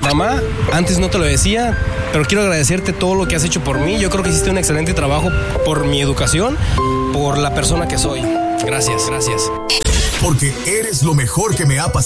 Mamá, antes no te lo decía, pero quiero agradecerte todo lo que has hecho por mí. Yo creo que hiciste un excelente trabajo por mi educación, por la persona que soy. Gracias. Porque eres lo mejor que me ha pasado.